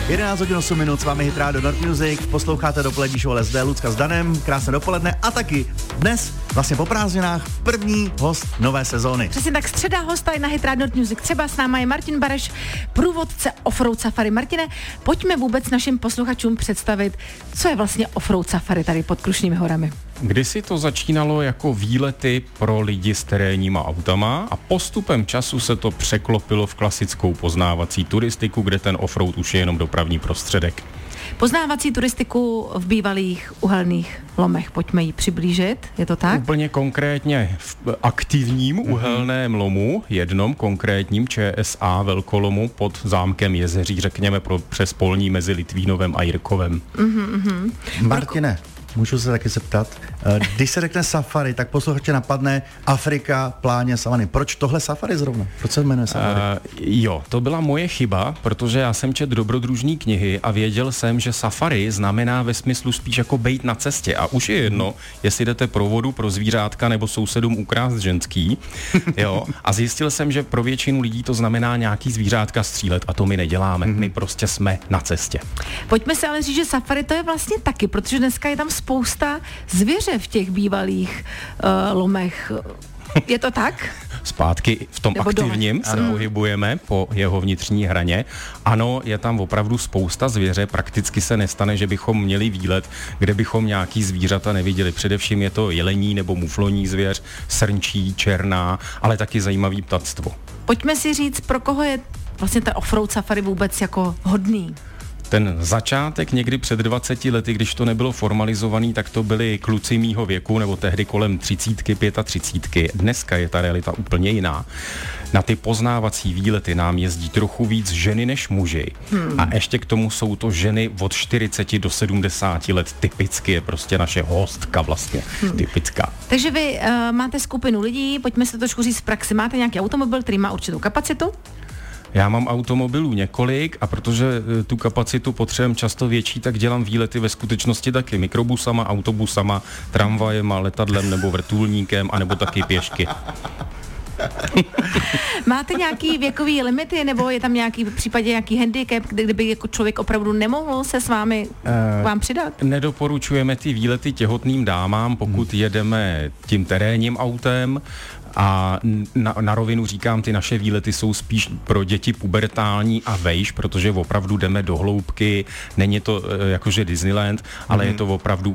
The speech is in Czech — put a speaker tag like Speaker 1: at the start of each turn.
Speaker 1: 11 hodin 8 minut, s vámi Hit Radio Nord Music, posloucháte dopolední show LSD, Lucka s Danem, krásné dopoledne a taky dnes, vlastně po prázdninách, první host nové sezóny.
Speaker 2: Přesně tak, středa hosta je na Hit Radio Nord Music, třeba s náma je Martin Bareš, průvodce Offroad Safari. Martine, pojďme vůbec našim posluchačům představit, co je vlastně Offroad Safari tady pod Krušnými horami.
Speaker 3: Kdysi to začínalo jako výlety pro lidi s terénníma autama a postupem času se to překlopilo v klasickou poznávací turistiku, kde ten offroad už je jenom dopravní prostředek.
Speaker 2: Poznávací turistiku v bývalých uhelných lomech, pojďme ji přiblížit, je to tak?
Speaker 3: Úplně konkrétně v aktivním uhelném lomu, jednom konkrétním ČSA velkolomu pod zámkem Jezeří, řekněme přes polní mezi Litvínovem a Jirkovem.
Speaker 1: Martine, můžu se taky zeptat, když se řekne safari, tak posluchače napadne Afrika, pláně, savany. Proč tohle safari zrovna? Proč se jmenuje safari?
Speaker 3: Jo, to byla moje chyba, protože já jsem četl dobrodružní knihy a věděl jsem, že safari znamená ve smyslu spíš jako bejt na cestě. A už je jedno, jestli jdete pro vodu, pro zvířátka nebo sousedům ukrást ženský. Jo, a zjistil jsem, že pro většinu lidí to znamená nějaký zvířátka střílet a to my neděláme. My prostě jsme na cestě.
Speaker 2: Pojďme si ale říct, že safari to je vlastně taky, protože dneska je tam spousta zvěře v těch bývalých lomech. Je to tak?
Speaker 3: Zpátky v tom
Speaker 2: Nebo
Speaker 3: aktivním se pohybujeme po jeho vnitřní hraně. Ano, je tam opravdu spousta zvěře, prakticky se nestane, že bychom měli výlet, kde bychom nějaký zvířata neviděli. Především je to jelení nebo muflonní zvěř, srnčí, černá, ale taky zajímavý ptactvo.
Speaker 2: Pojďme si říct, pro koho je vlastně ten offroad safari vůbec jako hodný.
Speaker 3: Ten začátek někdy před 20 lety, když to nebylo formalizovaný, tak to byli kluci mýho věku, nebo tehdy kolem 30, 35. Dneska je ta realita úplně jiná. Na ty poznávací výlety nám jezdí trochu víc ženy než muži. A ještě k tomu jsou to ženy od 40 do 70 let. Typicky je prostě naše hostka vlastně. Typická.
Speaker 2: Takže vy máte skupinu lidí, pojďme se to trošku říct v praxi. Máte nějaký automobil, který má určitou kapacitu?
Speaker 3: Já mám automobilů několik a protože tu kapacitu potřebujeme často větší, tak dělám výlety ve skutečnosti taky mikrobusama, autobusama, tramvajema, letadlem nebo vrtulníkem, anebo taky pěšky.
Speaker 2: Máte nějaký věkový limity, nebo je tam nějaký v případě nějaký handicap, kdyby jako člověk opravdu nemohl se s vámi vám přidat?
Speaker 3: Nedoporučujeme ty výlety těhotným dámám, pokud jedeme tím terénním autem. A na rovinu říkám, ty naše výlety jsou spíš pro děti pubertální a vejš, protože opravdu jdeme do hloubky, není to jakože Disneyland, ale je to opravdu